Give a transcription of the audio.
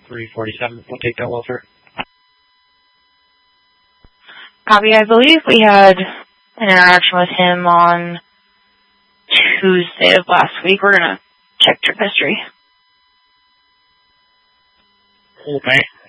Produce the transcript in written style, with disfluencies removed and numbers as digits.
347. We'll take that, Walter. Copy. I believe we had an interaction with him on Tuesday of last week. We're going to check trip history. Okay.